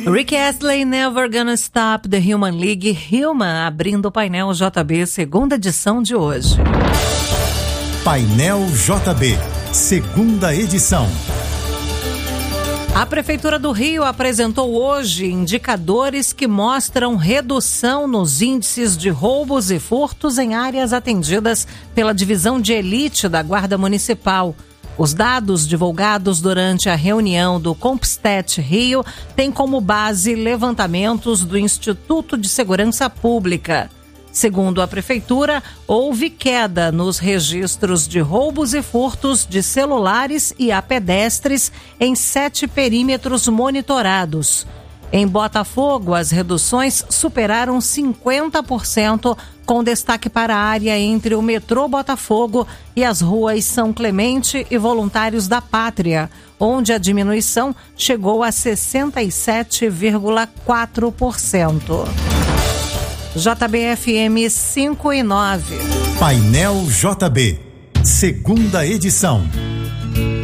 Rick Astley, Never Gonna Stop, The Human League, Human, abrindo o painel JB, segunda edição de hoje. Painel JB, segunda edição. A Prefeitura do Rio apresentou hoje indicadores que mostram redução nos índices de roubos e furtos em áreas atendidas pela Divisão de Elite da Guarda Municipal. Os dados divulgados durante a reunião do Compstet Rio têm como base levantamentos do Instituto de Segurança Pública. Segundo a Prefeitura, houve queda nos registros de roubos e furtos de celulares e a pedestres em 7 perímetros monitorados. Em Botafogo, as reduções superaram 50%, com destaque para a área entre o metrô Botafogo e as ruas São Clemente e Voluntários da Pátria, onde a diminuição chegou a 67,4%. JBFM 5 e 9. Painel JB, segunda edição.